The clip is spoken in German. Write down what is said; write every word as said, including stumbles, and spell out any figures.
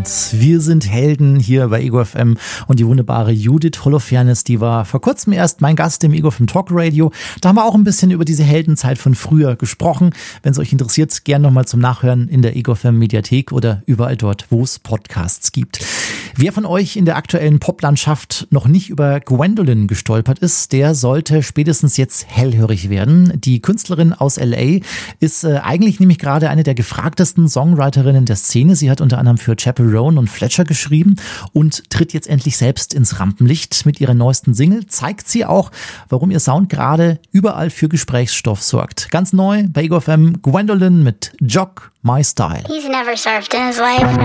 Abend. Wir sind Helden hier bei Ego F M und die wunderbare Judith Holofernes, die war vor kurzem erst mein Gast im Ego F M Talk Radio. Da haben wir auch ein bisschen über diese Heldenzeit von früher gesprochen. Wenn es euch interessiert, gerne nochmal zum Nachhören in der Ego F M Mediathek oder überall dort, wo es Podcasts gibt. Wer von euch in der aktuellen Poplandschaft noch nicht über Gwendolyn gestolpert ist, der sollte spätestens jetzt hellhörig werden. Die Künstlerin aus L A ist äh, eigentlich nämlich gerade eine der gefragtesten Songwriterinnen der Szene. Sie hat unter anderem für Chappell Roan und Fletcher geschrieben und tritt jetzt endlich selbst ins Rampenlicht. Mit ihrer neuesten Single zeigt sie auch, warum ihr Sound gerade überall für Gesprächsstoff sorgt. Ganz neu bei Ego F M, Gwendolyn mit Jock My Style. He's never surfed in his life.